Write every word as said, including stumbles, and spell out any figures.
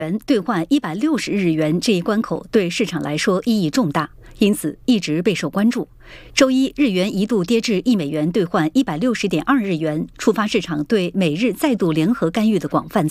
元兑换一百六十日元这一关口对市场来说意义重大，因此一直备受关注。周一，日元一度跌至一美元兑换一百六十点二日元，触发市场对美日再度联合干预的广泛